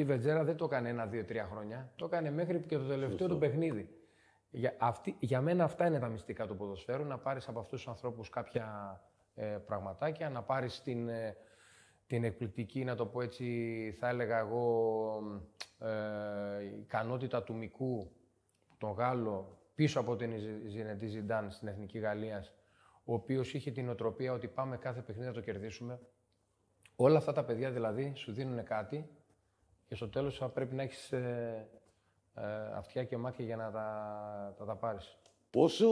στη Βετζέρα δεν το έκανε 1, 2, 3 χρόνια. Το έκανε μέχρι και το τελευταίο του παιχνίδι. Για μένα αυτά είναι τα μυστικά του ποδοσφαίρου. Να πάρεις από αυτούς τους ανθρώπους κάποια πραγματάκια, να πάρεις την εκπληκτική, να το πω έτσι, θα έλεγα εγώ, ικανότητα του Μικού, τον Γάλλο, πίσω από την Ζινεντίν Ζιντάν στην Εθνική Γαλλίας, ο οποίος είχε την οτροπία ότι πάμε κάθε παιχνίδι να το κερδίσουμε. Όλα αυτά τα παιδιά δηλαδή σου δίνουν κάτι και στο τέλος θα πρέπει να έχεις αυτιά και μάτια για να τα πάρεις. Πόσο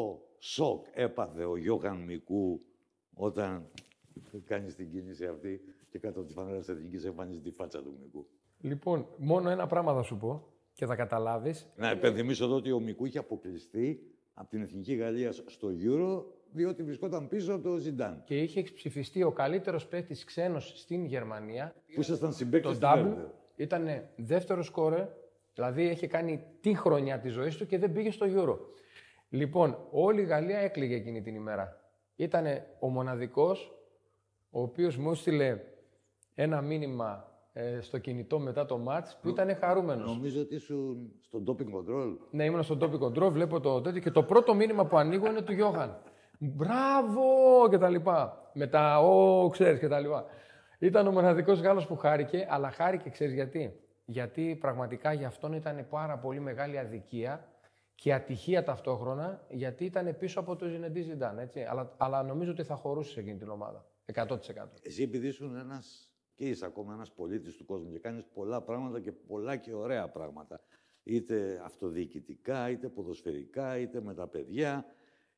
σοκ έπαθε ο Γιώχαν Μικού όταν κάνεις την κίνηση αυτή και κάτω από τη φανέλα της Εθνικής εμφανίζει τη φάτσα του Μικού? Λοιπόν, μόνο ένα πράγμα θα σου πω και θα καταλάβεις. Να υπενθυμίσω εδώ ότι ο Μικού είχε αποκλειστεί από την Εθνική Γαλλία στο Euro, διότι βρισκόταν πίσω από το Ζιντάν. Και είχε ψηφιστεί ο καλύτερος παίκτης ξένος στην Γερμανία. Που ήσασταν συμπαίκτες Το double, ήταν δεύτερος σκόρερ, δηλαδή είχε κάνει τη χρονιά της ζωής του και δεν πήγε στο Euro. Λοιπόν, όλη η Γαλλία έκλαιγε εκείνη την ημέρα. Ήταν ο μοναδικός, ο οποίος μου έστειλε ένα μήνυμα στο κινητό μετά το μάτς που ήταν χαρούμενος. Νομίζω ότι ήσουν στο doping control. Ναι, ήμουν στο doping control, βλέπω το τέτοιο και το πρώτο μήνυμα που ανοίγω είναι του Γιώχαν. Μπράβο! Και τα λοιπά. Μετά, ξέρεις και τα λοιπά. Ήταν ο μοναδικός Γάλλος που χάρηκε, αλλά χάρηκε, ξέρεις γιατί. Γιατί πραγματικά για αυτόν ήταν πάρα πολύ μεγάλη αδικία και ατυχία ταυτόχρονα, γιατί ήταν πίσω από το Ζινεντίν Ζιντάν, έτσι. Αλλά νομίζω ότι θα χωρούσε σε εκείνη την ομάδα. 100%. Εσύ επειδή ήσουν ένας και είσαι ακόμα ένας πολίτης του κόσμου και κάνεις πολλά πράγματα και πολλά και ωραία πράγματα, είτε αυτοδιοικητικά, είτε ποδοσφαιρικά, είτε με τα παιδιά.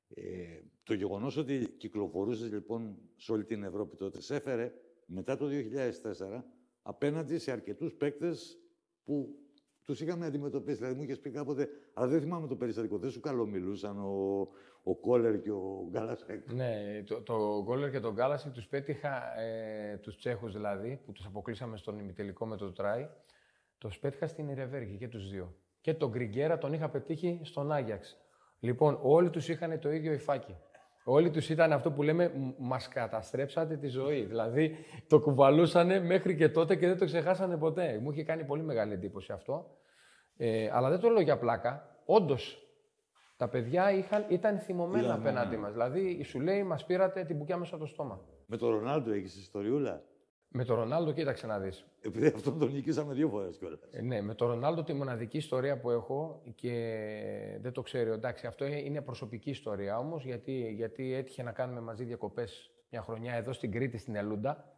Το γεγονός ότι κυκλοφορούσες λοιπόν σε όλη την Ευρώπη τότε σε έφερε μετά το 2004 απέναντι σε αρκετούς παίκτες που τους είχαμε αντιμετωπίσει. Δηλαδή μου είχες πει κάποτε, αλλά δεν θυμάμαι το περιστατικό, δεν σου καλομιλούσαν ο Κόλερ και ο Γκάλασεκ. Ναι, το Κόλερ και τον Γκάλασεκ τους πέτυχα, τους Τσέχους δηλαδή, που τους αποκλείσαμε στον ημιτελικό με το Τράι, τους πέτυχα στην Ιρεβέργη και τους δύο. Και τον Γκριγκέρα τον είχα πετύχει στον Άγιαξ. Λοιπόν, όλοι τους είχαν το ίδιο υφάκι. Όλοι τους ήταν αυτό που λέμε, μας καταστρέψατε τη ζωή. Δηλαδή, το κουβαλούσανε μέχρι και τότε και δεν το ξεχάσανε ποτέ. Μου είχε κάνει πολύ μεγάλη εντύπωση αυτό. Αλλά δεν το λέω για πλάκα. Όντως, τα παιδιά ήταν θυμωμένα απέναντί μας. Δηλαδή, σου λέει, μας πήρατε την μπουκιά μέσα από το στόμα. Με τον Ρονάλντο έχεις ιστοριούλα? Με τον Ρονάλντο, κοίταξε να δεις. Επειδή αυτόν τον νικήσαμε 2 φορές κιόλας. Ναι, με τον Ρονάλντο τη μοναδική ιστορία που έχω και δεν το ξέρω, εντάξει, αυτό είναι προσωπική ιστορία όμως, γιατί έτυχε να κάνουμε μαζί διακοπές μια χρονιά εδώ στην Κρήτη, στην Ελούντα.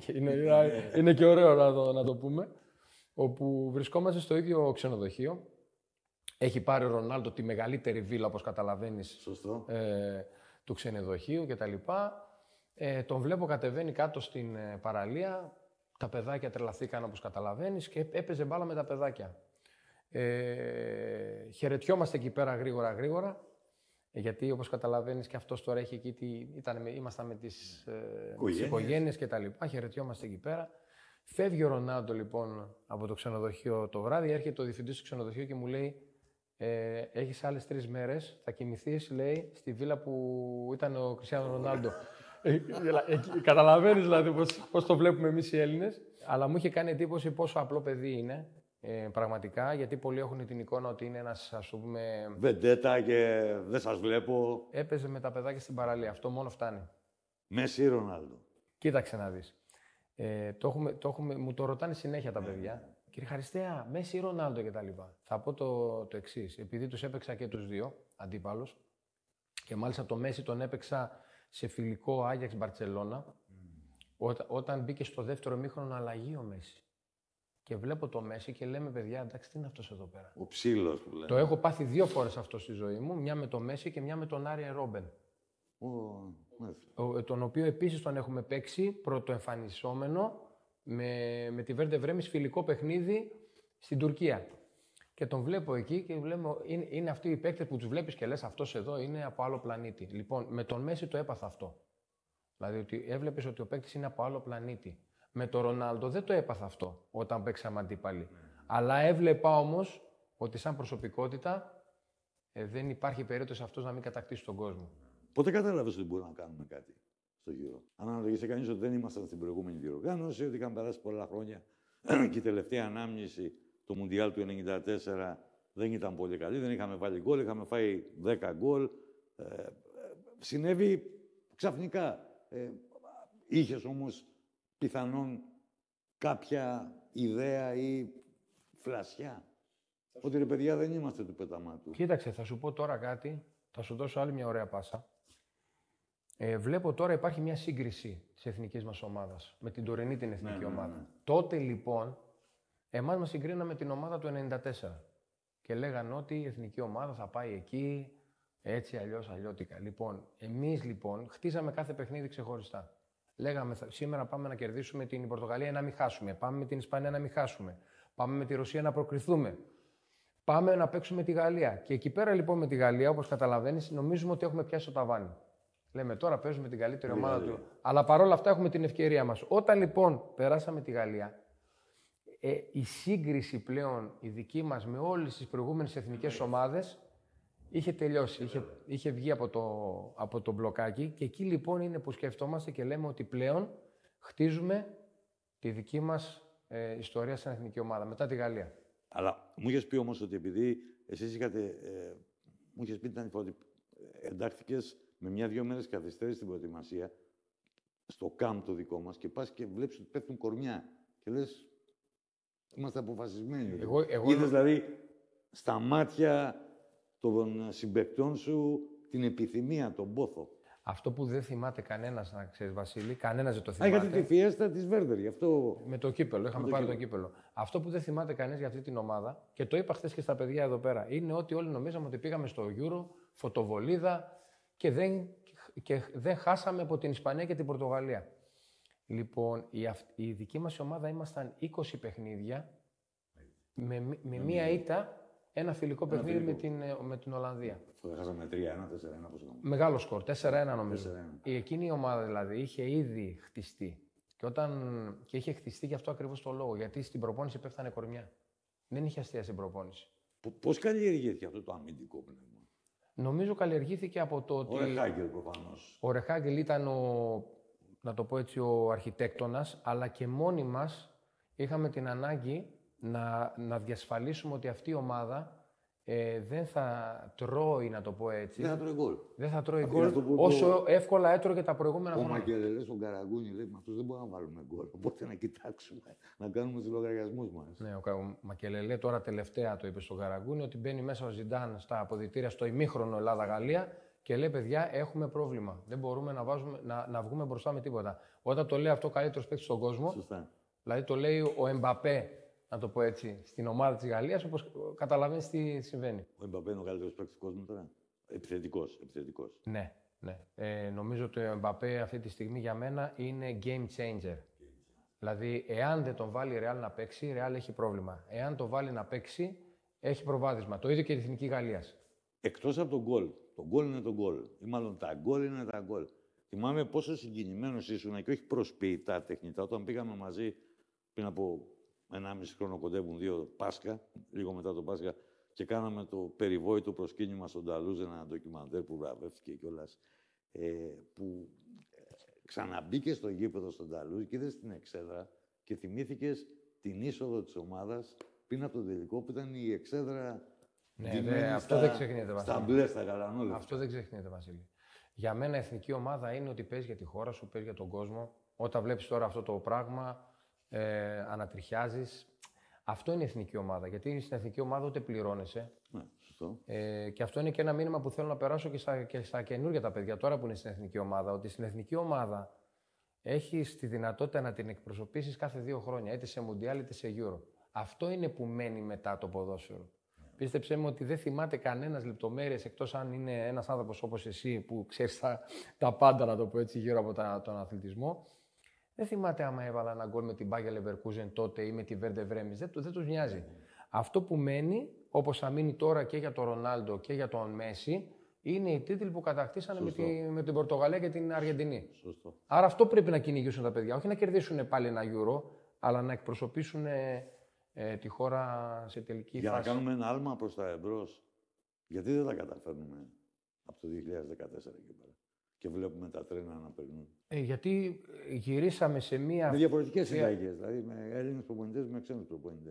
Είναι και ωραίο να το πούμε. Όπου βρισκόμαστε στο ίδιο ξενοδοχείο. Έχει πάρει ο Ρονάλντο τη μεγαλύτερη βίλα, όπως καταλαβαίνεις, του ξενοδοχείου κτλ. Τον βλέπω κατεβαίνει κάτω στην παραλία. Τα παιδάκια τρελαθήκαν, όπως καταλαβαίνεις, και έπαιζε μπάλα με τα παιδάκια. Χαιρετιόμαστε εκεί πέρα γρήγορα, γιατί όπως καταλαβαίνεις και αυτός τώρα έχει εκεί, ήμασταν με τις οικογένειες και τα λοιπά, χαιρετιόμαστε εκεί πέρα. Φεύγει ο Ρονάλντο λοιπόν από το ξενοδοχείο το βράδυ, έρχεται ο διευθυντής του ξενοδοχείου και μου λέει έχεις άλλες 3 μέρες, θα κοιμηθείς, λέει, στη βίλα που ήταν ο Κριστιάνο Ρονάλντο. Καταλαβαίνεις δηλαδή πώς το βλέπουμε εμείς οι Έλληνες. Αλλά μου είχε κάνει εντύπωση πόσο απλό παιδί είναι, πραγματικά, γιατί πολλοί έχουν την εικόνα ότι είναι ένας, ας πούμε... Βεντέτα και δεν σας βλέπω. Έπαιζε με τα παιδάκια στην παραλία. Αυτό μόνο φτάνει. Μέση ή Ρονάλντο? Κοίταξε να δεις. Μου το ρωτάνε συνέχεια τα παιδιά. Κύριε Χαριστέα, Μέση ή Ρονάλντο κτλ. Θα πω το εξής. Επειδή τους έπαιξα και τους δύο αντίπαλους, και μάλιστα το Μέση τον έπαιξα σε φιλικό Άγιαξ Μπαρτσελώνα, όταν μπήκε στο δεύτερο ημίχρονο αλλαγή ο Μέση. Και βλέπω το Μέση και λέμε, παιδιά, εντάξει, τι είναι αυτός εδώ πέρα. Ο ψήλος που λέμε. Το έχω πάθει 2 φορές αυτό στη ζωή μου, μια με το Μέση και μια με τον Άριεν Ρόμπεν. Τον οποίο επίσης τον έχουμε παίξει πρωτοεμφανισόμενο με τη Βέρντε Βρέμις φιλικό παιχνίδι στην Τουρκία. Και τον βλέπω εκεί και βλέπω, είναι αυτοί οι παίκτες που τους βλέπεις και λες αυτός εδώ είναι από άλλο πλανήτη. Λοιπόν, με τον Μέση το έπαθα αυτό. Δηλαδή ότι έβλεπες ότι ο παίκτης είναι από άλλο πλανήτη. Με τον Ρονάλντο δεν το έπαθα αυτό όταν παίξαμε αντίπαλοι. Αλλά έβλεπα όμως ότι σαν προσωπικότητα δεν υπάρχει περίπτωση αυτός να μην κατακτήσει τον κόσμο. Πότε κατάλαβες ότι μπορούμε να κάνουμε κάτι στο Euro? Αν αναλογise κανείς ότι δεν ήμασταν στην προηγούμενη διοργάνωση, ότι είχαν περάσει πολλά χρόνια και η τελευταία ανάμνηση, το Μουντιάλ του 1994, δεν ήταν πολύ καλή. Δεν είχαμε βάλει γκολ, είχαμε φάει 10 γκολ. Συνέβη ξαφνικά. Είχες όμως πιθανόν κάποια ιδέα ή φλασιά ότι ρε παιδιά δεν είμαστε του πεταμάτου. Κοίταξε, θα σου πω τώρα κάτι, θα σου δώσω άλλη μια ωραία πάσα. Βλέπω τώρα υπάρχει μια σύγκριση της εθνικής μας ομάδας με την τωρινή την εθνική ομάδα. Τότε λοιπόν, εμάς μας συγκρίναμε την ομάδα του 1994 και λέγανε ότι η εθνική ομάδα θα πάει εκεί, έτσι αλλιώς αλλιώτικα. Λοιπόν, εμείς λοιπόν χτίζαμε κάθε παιχνίδι ξεχωριστά. Λέγαμε σήμερα πάμε να κερδίσουμε την Πορτογαλία να μην χάσουμε, πάμε με την Ισπανία να μην χάσουμε, πάμε με τη Ρωσία να προκριθούμε. Πάμε να παίξουμε τη Γαλλία. Και εκεί πέρα λοιπόν με τη Γαλλία, όπως καταλαβαίνεις, νομίζουμε ότι έχουμε πιάσει το ταβάνι. Λέμε τώρα παίζουμε την καλύτερη ομάδα του. Αλλά παρόλα αυτά έχουμε την ευκαιρία μας. Όταν λοιπόν περάσαμε τη Γαλλία, η σύγκριση πλέον η δική μας με όλες τις προηγούμενες εθνικές ομάδες είχε τελειώσει. Είχε βγει από το μπλοκάκι. Και εκεί λοιπόν είναι που σκεφτόμαστε και λέμε ότι πλέον χτίζουμε τη δική μας ιστορία σαν εθνική ομάδα μετά τη Γαλλία. Αλλά μου είχες πει όμως ότι επειδή εσείς είχατε. Μου είχες πει την άλλη φορά ότι εντάχθηκες με 1-2 μέρες καθυστέρηση στην προετοιμασία στο κάμπ το δικό μας και πας και βλέπεις ότι πέφτουν κορμιά. Και λες, είμαστε αποφασισμένοι. Είδες δηλαδή στα μάτια των συμπαικτών σου την επιθυμία, τον πόθο. Αυτό που δεν θυμάται κανένας, να ξέρεις, Βασίλη, κανένας δεν το θυμάται. Γιατί τη φιέστα της Βέρντερ, γι' αυτό. Με το κύπελο, είχαμε πάρει το κύπελο. Αυτό που δεν θυμάται κανείς για αυτή την ομάδα, και το είπα χθες και στα παιδιά εδώ πέρα, είναι ότι όλοι νομίζαμε ότι πήγαμε στο Euro, φωτοβολίδα και δεν χάσαμε από την Ισπανία και την Πορτογαλία. Λοιπόν, η δική μας ομάδα ήμασταν 20 παιχνίδια με μία ήττα. Ένα φιλικό παιχνίδι με την Ολλανδία. Χάσαμε 3-1, 4-1, πόσο ήταν. Μεγάλο σκορ, 4-1 νομίζω. Εκείνη η ομάδα δηλαδή είχε ήδη χτιστεί. Και είχε χτιστεί γι' αυτό ακριβώς το λόγο. Γιατί στην προπόνηση πέφτανε κορμιά. Δεν είχε αστεία στην προπόνηση. Πώς καλλιεργήθηκε αυτό το αμυντικό πνεύμα? Νομίζω καλλιεργήθηκε από το ότι. Ο Ρεχάγκελ προφανώς. Ο Ρεχάγκελ ήταν να το πω έτσι, ο αρχιτέκτονας, αλλά και μόνοι μας είχαμε την ανάγκη να διασφαλίσουμε ότι αυτή η ομάδα δεν θα τρώει, να το πω έτσι. Δεν θα τρώει γκολ. Δεν θα τρώει γκολ όσο εύκολα έτρωγε τα προηγούμενα χρόνια. Ο Μακελελέ στον Καραγκούνι λέει: με αυτούς δεν μπορούμε να βάλουμε γκολ. Οπότε να κοιτάξουμε, να κάνουμε τους λογαριασμούς μας. Ναι, ο Μακελελέ τώρα τελευταία το είπε στον Καραγκούνι ότι μπαίνει μέσα ο Ζιντάν στα αποδυτήρια στο ημίχρονο Ελλάδα-Γαλλία και λέει: παιδιά, έχουμε πρόβλημα. Δεν μπορούμε να βγούμε μπροστά με τίποτα. Όταν το λέει αυτό ο καλύτερος παίκτης στον κόσμο, σωστά. Δηλαδή το λέει ο Εμπαπέ, να το πω έτσι, στην ομάδα της Γαλλίας, όπως καταλαβαίνεις τι συμβαίνει. Ο Εμπαπέ είναι ο καλύτερος παίκτης του κόσμου τώρα. Επιθετικός. Ναι. Νομίζω ότι ο Εμπαπέ αυτή τη στιγμή για μένα είναι game changer. Δηλαδή, εάν δεν τον βάλει η Real να παίξει, η Real έχει πρόβλημα. Εάν τον βάλει να παίξει, έχει προβάδισμα. Το ίδιο και η Εθνική Γαλλίας. Εκτός από τον γκολ. Το γκολ είναι το γκολ. Ή μάλλον τα γκολ είναι τα γκολ. Θυμάμαι πόσο συγκινημένος ήσουν και όχι προσποιητά τεχνητά όταν πήγαμε μαζί πριν από 1,5 χρόνο, κοντεύουν 2 Πάσχα, λίγο μετά το Πάσχα, και κάναμε το περιβόητο προσκύνημα στον Ταλούζ, ένα ντοκιμαντέρ που βραβεύτηκε κιόλας. Που ξαναμπήκε στο γήπεδο στον Ταλούζ και είδες την εξέδρα και θυμήθηκες την είσοδο της ομάδας πριν από τον τελικό που ήταν η εξέδρα. Ναι, αυτό δεν ξεχνιέται, Βασίλη. Στα μπλε, στα γαλανόλευκα. Αυτό δεν ξεχνιέται, Βασίλη. Για μένα, εθνική ομάδα είναι ότι παίζει για τη χώρα σου, παίζει για τον κόσμο. Όταν βλέπεις τώρα αυτό το πράγμα, ανατριχιάζεις. Αυτό είναι η εθνική ομάδα. Γιατί στην εθνική ομάδα ούτε πληρώνεσαι. Ναι, σωστό. Και αυτό είναι και ένα μήνυμα που θέλω να περάσω και στα καινούργια τα παιδιά τώρα που είναι στην εθνική ομάδα. Ότι στην εθνική ομάδα έχεις τη δυνατότητα να την εκπροσωπήσεις κάθε 2 χρόνια, είτε σε Μουντιάλ είτε σε Euro. Αυτό είναι που μένει μετά το ποδόσφαιρο. Πίστεψέ με ότι δεν θυμάται κανένας λεπτομέρειες εκτός αν είναι ένας άνθρωπος όπως εσύ που ξέρεις τα πάντα, να το πω έτσι, γύρω από τον αθλητισμό. Δεν θυμάται άμα έβαλα ένα γκολ με την Bayer Leverkusen τότε ή με τη Werder Bremen. Δεν τους νοιάζει. Αυτό που μένει, όπως θα μείνει τώρα και για τον Ρονάλντο και για τον Μέση, είναι οι τίτλοι που κατακτήσανε με την Πορτογαλία και την Αργεντινή. Σωστό. Άρα αυτό πρέπει να κυνηγήσουν τα παιδιά. Όχι να κερδίσουν πάλι ένα Euro, αλλά να εκπροσωπήσουν τη χώρα σε τελική φάση. Για να κάνουμε ένα άλμα προς τα εμπρός. Γιατί δεν τα καταφέρνουμε από το 2014 και πέρα. και βλέπουμε τα τρένα να περνούν. Γιατί γυρίσαμε σε μία. Με διαφορετικές συνταγές, δηλαδή με Έλληνες προπονητές, με ξένους προπονητές.